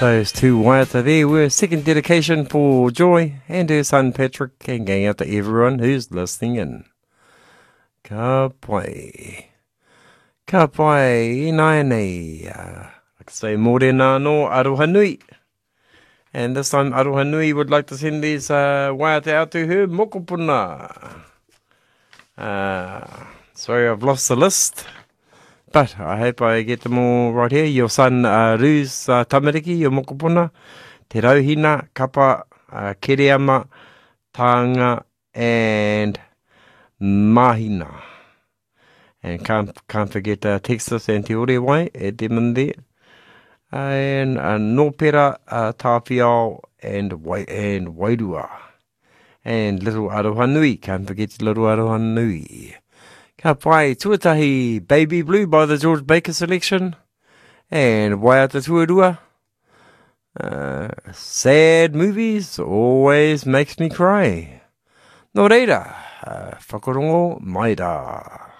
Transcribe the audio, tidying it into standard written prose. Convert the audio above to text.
Those two waiata there were second dedication for Joy and her son Patrick, and going out to everyone who's listening in. Ka pai. Ka pai, nai nei. Like to say, morena no aroha nui. And this time Aroha Nui would like to send these waiata out to her mokopuna. Sorry, I've lost the list. But I hope I get them all right here. Your son, Ruz Tamariki, your mokopuna, Te Rauhina, Kapa, Kereama, Tanga, and Mahina. And can't forget Texas and Te Orewai, e Demon there. And Nopera, Tāwhiao, and Wairua. And Little Aroha Nui, can't forget Little Aroha Nui. Ka pai, Tuatahi Baby Blue by the George Baker Selection. And Waiata Tuarua. Sad movies always makes me cry. Nō reira, whakarongo mai rā.